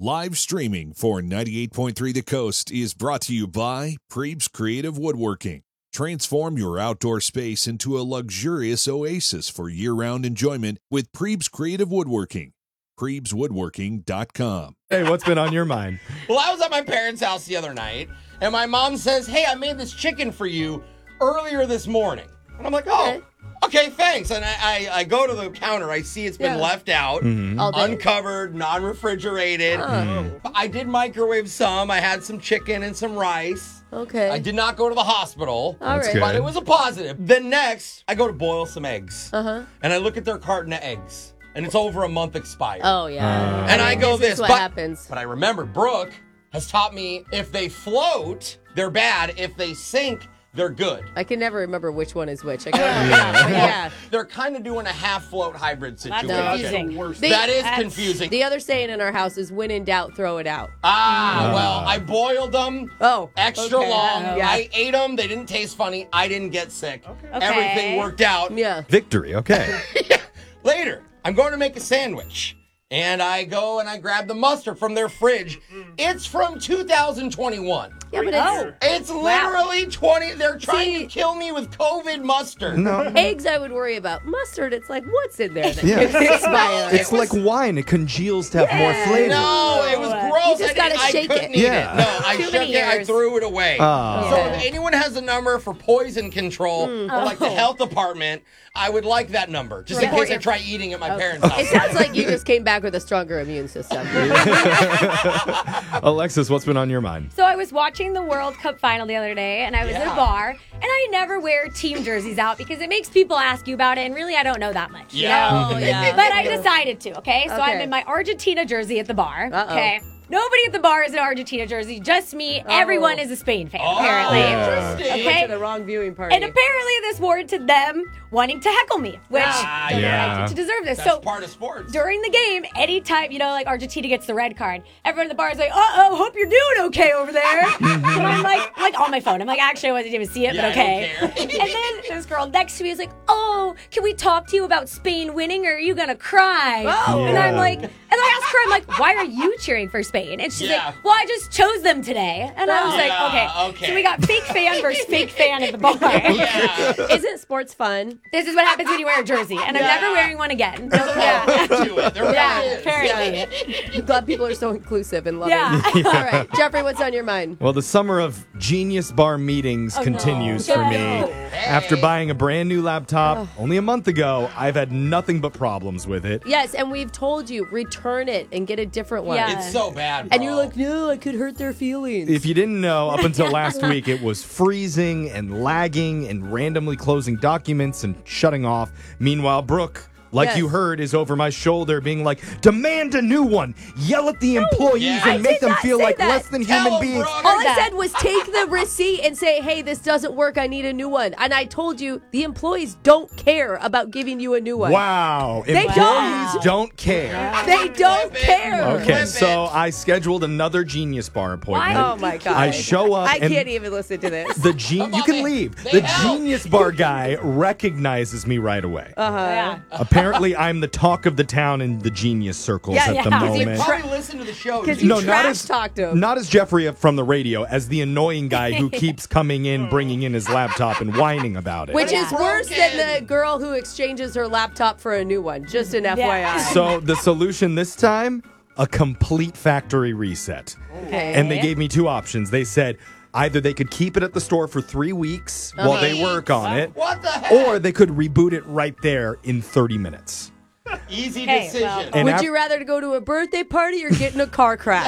Live streaming for 98.3 The Coast is brought to you by Preeb's Creative Woodworking. Transform your outdoor space into a luxurious oasis for year-round enjoyment with Preeb's Creative Woodworking. PreebsWoodworking.com. Hey, what's been on your mind? Well, I was at my parents' house the other night, and my mom says, "Hey, I made this chicken for you earlier this morning." And I'm like, "Oh, okay, thanks." And I go to the counter. I see it's been left out, uncovered, non-refrigerated. I did microwave some. I had some chicken and some rice. Okay. I did not go to the hospital. All right. But it was a positive. Then next, I go to boil some eggs. And I look at their carton of eggs. And it's over a month expired. Oh, yeah. And I go this is this. what happens. But I remember Brooke has taught me if they float, they're bad. If they sink, they're good. I can never remember which one is which. I gotta yeah. They're kind of doing a half float hybrid situation. That's confusing. That is confusing. The other saying in our house is when in doubt, throw it out. Well, I boiled them extra long. Yeah. I ate them. They didn't taste funny. I didn't get sick. Everything worked out. Yeah. Victory, okay. Later, I'm going to make a sandwich. And I go and I grab the mustard from their fridge. It's from 2021. Yeah, but It's literally 20. They're trying to kill me with COVID mustard. No. eggs I would worry about. Mustard, it's like, what's in there that Yeah. could expire? It's like wine. It congeals to have more flavor. No, it was gross. You just gotta shake I it. couldn't eat Yeah. it. No, I Too shook many it. I years. threw it away. Oh. So if anyone has a number for poison control or like the health department, I would like that number just in case I try eating at my parents' house. It sounds like you just came back with a stronger immune system. Alexis, what's been on your mind? So I was watching the World Cup final the other day, and I was at a bar, and I never wear team jerseys out because it makes people ask you about it, and really I don't know that much. you Yeah. know? Oh, yeah. But I decided to, okay? So Okay. I'm in my Argentina jersey at the bar, Uh-oh. okay? Nobody at the bar is an Argentina jersey, just me. Everyone is a Spain fan, Oh, apparently. interesting. You went Okay? to the wrong viewing party. And apparently this warranted them wanting to heckle me, which they're yeah. right to deserve this. That's So part of sports. during the game, anytime, like Argentina gets the red card, everyone at the bar is like, uh-oh, hope you're doing okay over there. And I'm like on my phone. I'm like, actually, I wasn't even see it, Yeah, but okay. I don't care. And then this girl next to me is like, oh, can we talk to you about Spain winning or are you going to cry? Oh. And I'm Yeah. like, and I asked her, I'm like, why are you cheering for Spain? And she's Yeah. like, well, I just chose them today. And I was Yeah, like, okay. So we got fake fan versus fake fan at the bar. Yeah. Isn't sports fun? This is what happens when you wear a jersey. And I'm never wearing one again. There's a lot to it. There really Yeah, is. apparently. I'm glad people are so inclusive and loving. Yeah. All right. Jeffrey, what's on your mind? Well, the summer of genius bar meetings continues for me. After buying a brand new laptop only a month ago, I've had nothing but problems with it. Yes, and we've told you, return it and get a different one. Yeah. It's so bad, And you're bro. like, no, I could hurt their feelings. If you didn't know, up until last week, it was freezing and lagging and randomly closing documents and shutting off. Meanwhile, Brooke, like Yes. you heard, is over my shoulder being like, demand a new one. Yell at the employees Yeah. and make did them not feel say like that. less than Tell human them, beings. Brooke. All I that. said was take the receipt and say, hey, this doesn't work. I need a new one. And I told you the employees don't care about giving you a new one. Wow. They Employees don't care. They don't care. Okay, Flip so it. I scheduled another Genius Bar appointment. Oh, my God. I show up I and can't even listen to this. the you on, can they- leave. they The help. Genius Bar guy recognizes me right away. Yeah. Apparently, I'm the talk of the town in the genius circles Yeah, at yeah. the Because You moment. probably listen to the show. Because too. you No, not trash as talked to him. not as Jeffrey from the radio, as the annoying guy who keeps coming in, bringing in his laptop and whining about it. Which is Yeah. worse than the Broken. girl who exchanges her laptop for a new one. Just an FYI. So the solution this time, a complete factory reset. Okay. And they gave me two options. They said either they could keep it at the store for 3 weeks while they work on it, What the heck? or they could reboot it right there in 30 minutes. Easy Hey, decision. well- And Would you rather go to a birthday party or get in a car crash?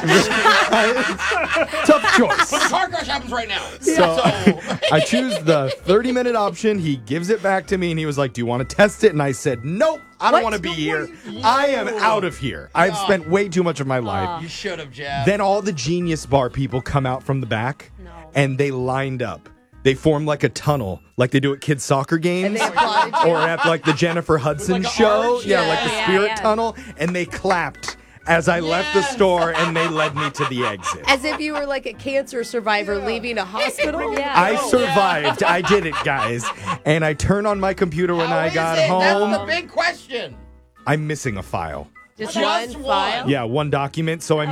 tough choice. But the car crash happens right now. So I choose the 30-minute option. He gives it back to me, and he was like, do you want to test it? And I said, nope, I don't What? want to be here. I am out of here. I've spent way too much of my life. You should have, Jeff. Then all the Genius Bar people come out from the back, and they lined up. They formed like a tunnel, like they do at kids' soccer games. And they applauded you. Or at like the Jennifer Hudson Like a show. arch? Yeah, Yeah. like the Yeah, spirit yeah. tunnel. And they clapped as I left the Yes. store, and they led me to the exit. As if you were like a cancer survivor leaving a hospital. Yeah. I survived. I did it, guys. And I turn on my computer when How I is got it? home. That's the big question. I'm missing a file. Just Just one one. file. Yeah, one document. So I